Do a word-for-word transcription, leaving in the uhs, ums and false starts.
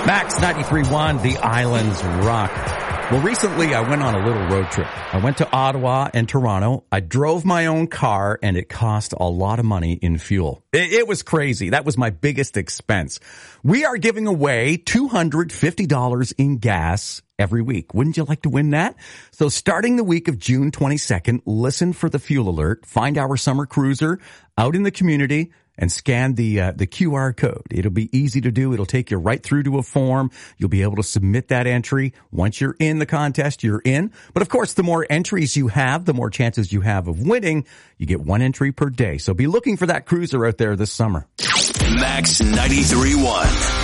Max ninety-three point one, the islands rock. Well, recently I went on a little road trip. I went to Ottawa and Toronto. I drove my own car and it cost a lot of money in fuel. It, it was crazy. That was my biggest expense. We are giving away two hundred fifty dollars in gas every week. Wouldn't you like to win that? So starting the week of June twenty-second, listen for the fuel alert, find our summer cruiser out in the community, and scan the uh, the Q R code. It'll be easy to do. It'll take you right through to a form. You'll be able to submit that entry. Once you're in the contest, you're in. But of course, the more entries you have, the more chances you have of winning. You get one entry per day. So be looking for that cruiser out there this summer. Max ninety-three point one.